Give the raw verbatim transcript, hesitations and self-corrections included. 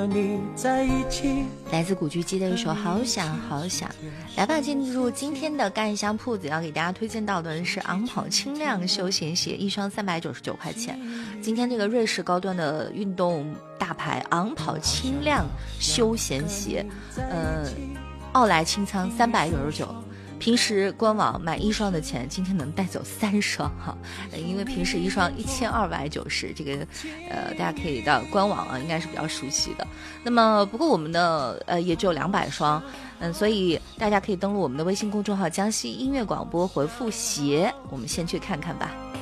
来自古巨基的一首好想好想。来吧，进入今天的干一箱铺子，要给大家推荐到的是昂跑轻量休闲鞋，一双三百九十九块钱。今天这个瑞士高端的运动大牌昂跑轻量休闲鞋，呃，奥莱清仓三百九十九。平时官网买一双的钱，今天能带走三双哈，因为平时一双一千二百九十，这个呃大家可以到官网啊，应该是比较熟悉的。那么不过我们的呃也只有两百双，嗯，所以大家可以登录我们的微信公众号江西音乐广播，回复鞋，我们先去看看吧。